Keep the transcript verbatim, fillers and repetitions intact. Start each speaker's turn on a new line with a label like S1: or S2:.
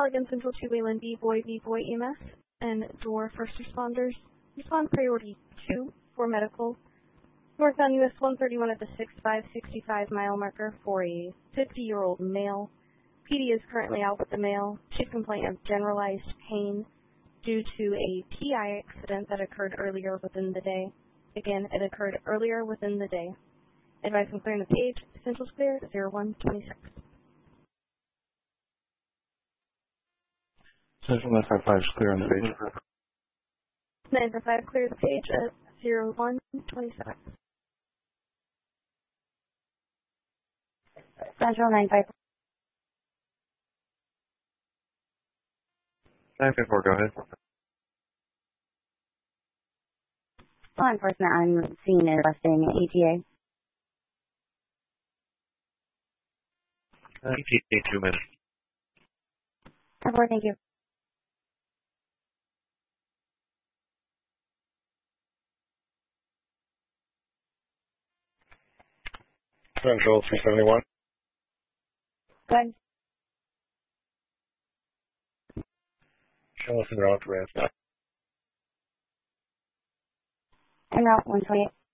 S1: Allegan Central to Wayland B. Boy, B. Boy E M S, and door first responders. Respond priority two for medical. Northbound U S one thirty-one at the six five six five mile marker for a fifty-year-old male. P D is currently out with the male. Chief complaint of generalized pain due to a P I accident that occurred earlier within the day. Again, it occurred earlier within the day. Advice on clearing the page. Essentials clear, zero one twenty-six.
S2: Central nine five five is clear on the page.
S1: nine five five clear the page at zero one twenty-six.
S3: Central nine five.
S2: nine five four, go ahead.
S3: Law enforcement on scene is requesting E T A.
S2: Uh, E T A, two minutes.
S3: Report, thank you.
S2: Central three seventy-one.
S3: Go ahead.
S2: Show us en route ramp.
S3: En route one twenty-eight.